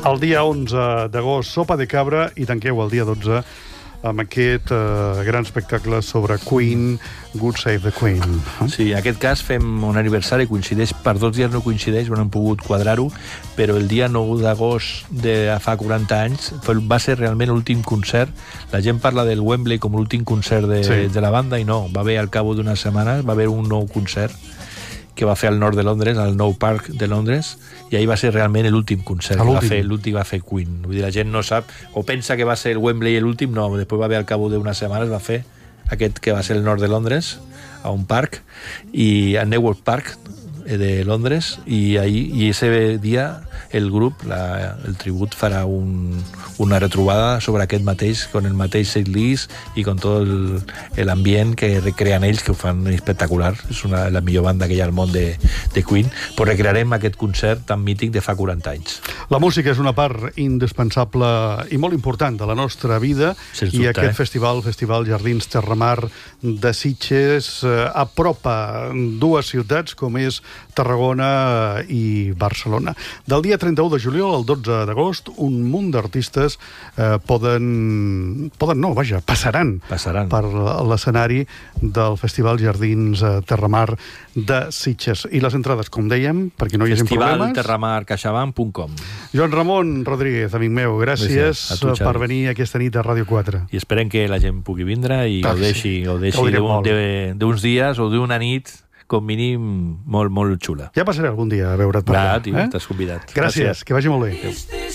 El dia 11 d'agost, Sopa de Cabra, i tanqueu el dia 12 amb aquest gran espectacle sobre Queen, God Save the Queen. Sí, en aquest cas fem un aniversari, coincideix, per 2 dies no coincideix, no hem pogut quadrar-ho, però el dia 9 d'agost de fa 40 anys va ser realment l'últim concert. La gent parla del Wembley com l'últim concert de la banda, i no, va haver al cabo d'unes setmanes, va haver un nou concert que va fer al nord de Londres, al Nou Park de Londres, i ahir va ser realment l'últim concert que va fer. L'últim va fer Queen. Vull dir, la gent no sap, o pensa que va ser el Wembley l'últim, no, després va haver al cabo d'unes setmanes, va fer aquest que va ser el nord de Londres, a un parc, i a Newark Park de Londres, i ese dia el grup, el tribut, farà una retrobada sobre aquest mateix, con el mateix set list i con tot l'ambient que recreen ells, que ho fan espectacular. És la millor banda que hi ha al món de Queen. Però recrearem aquest concert tan mític de fa 40 anys. La música és una part indispensable i molt important de la nostra vida, i aquest Festival Jardins Terramar de Sitges apropa dues ciutats com és Tarragona i Barcelona. Del dia 31 de juliol al 12 d'agost, un munt d'artistes passaran per l'escenari del Festival Jardins Terramar de Sitges. I les entrades, com dèiem, perquè no hi hagi problemes... festivalterramarcaixabanc.com. Joan Ramon Rodríguez, amic meu, gràcies per venir aquesta nit a Ràdio 4. I esperem que la gent pugui vindre i gaudeixi d'uns dies o d'una nit com mínim molt, molt xula. Ja passaré algun dia a veure't per allà. Clar, tio, t'has convidat. Gràcies, que vagi molt bé.